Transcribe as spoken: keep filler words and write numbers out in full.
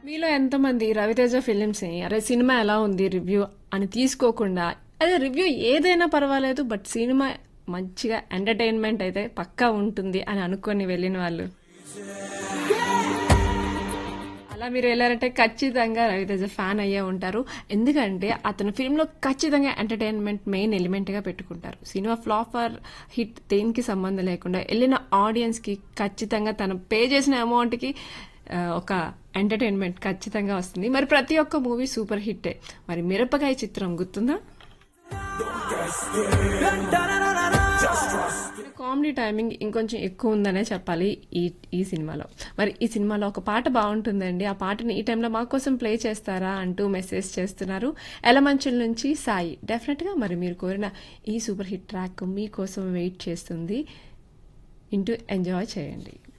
మీలో ఎంతమంది రవితేజ ఫిలిమ్స్‌ని అరే సినిమా ఎలా ఉంది రివ్యూ అని తీసుకోకుండా అదే రివ్యూ ఏదైనా పర్వాలేదు బట్ సినిమా మంచిగా ఎంటర్‌టైన్‌మెంట్ అయితే పక్కా ఉంటుంది అని అనుకోని వెళ్ళిన వాళ్ళు? అలా మీరు ఎళ్లారంటే ఖచ్చితంగా రవితేజ ఫ్యాన్ అయ్యే ఉంటారు. ఎందుకంటే అతను ఫిల్మ్‌లో ఖచ్చితంగా ఎంటర్‌టైన్‌మెంట్ మెయిన్ ఎలిమెంట్‌గా పెట్టుకుంటారు. సినిమా ఫ్లాప్ ఆర్ హిట్ దేనికి సంబంధం లేకుండా ఎళ్ళిన ఆడియన్స్‌కి ఖచ్చితంగా తను పే చేసిన అమౌంట్‌కి ఆహ్, ఒక ఎంటర్‌టైన్‌మెంట్ ఖచ్చితంగా వస్తుంది. మరి ప్రతి ఒక్క మూవీ సూపర్ హిట్టే. మరి 'మిరపకాయ' చిత్రం గుర్తుందా? కామెడీ టైమింగ్ ఇంకొంచెం ఎక్కువ ఉందనే చెప్పాలి ఈ ఈ సినిమాలో. మరి ఈ సినిమాలో ఒక పాట బాగుంటుందండి. ఆ పాటని ఈ టైంలో మా కోసం ప్లే చేస్తారా అంటూ మెసేజ్ చేస్తున్నారు ఎలమంచుల నుంచి సాయి. డెఫినెట్గా మరి మీరు కోరిన ఈ సూపర్ హిట్ ట్రాక్ మీకోసం వెయిట్ చేస్తుంది. వింటూ ఎంజాయ్ చేయండి.